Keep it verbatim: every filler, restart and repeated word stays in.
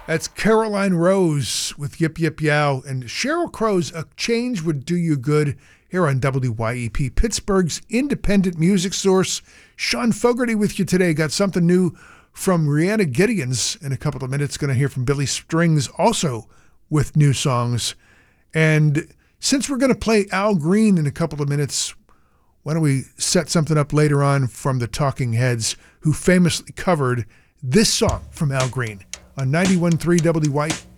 That's Caroline Rose with Yip Yip Yow, and Sheryl Crow's A Change Would Do You Good here on W Y E P, Pittsburgh's independent music source. Sean Fogarty with you today. Got something new from Rihanna Gideons in a couple of minutes. Going to hear from Billy Strings also with new songs. And since we're going to play Al Green in a couple of minutes, why don't we set something up later on from the Talking Heads, who famously covered this song from Al Green on ninety-one point three W Y E P.